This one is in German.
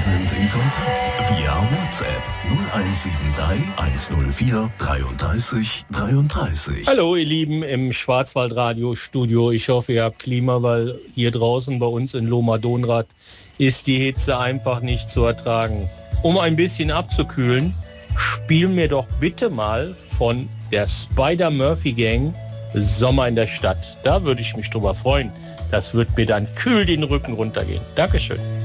sind in Kontakt via WhatsApp 0173 104 33 33. Hallo ihr Lieben im Schwarzwaldradio-Studio. Ich hoffe, ihr habt Klima, weil hier draußen bei uns in Lohmar-Donrad ist die Hitze einfach nicht zu ertragen. Um ein bisschen abzukühlen, spiel mir doch bitte mal von der Spider-Murphy-Gang Sommer in der Stadt. Da würde ich mich drüber freuen. Das wird mir dann kühl den Rücken runtergehen. Dankeschön.